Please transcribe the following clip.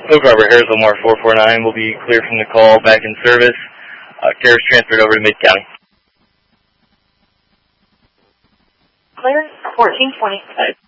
Oak Harbor, Harris Lamar 449 will be clear from the call, back in service. Carriers transferred over to Mid-County. Clear, 1420.